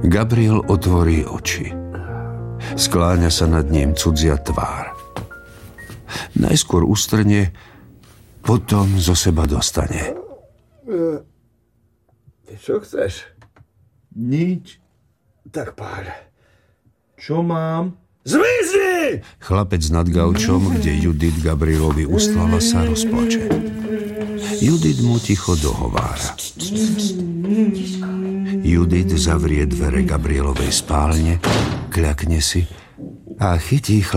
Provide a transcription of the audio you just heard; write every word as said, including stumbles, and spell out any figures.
Gabriel otvorí oči. Skláňa sa nad ním cudzia tvár. Najskôr ustrne, potom zo seba dostane. Ty čo chceš? Nič. Tak páľ. Čo mám? Zmizni! Chlapec nad gaučom, kde Judith Gabrielovi ustlala, sa rozplače. Judith mu ticho dohovára. Judith zavrie dvere Gabrielovej spálne, kľakne si a chytí chlapca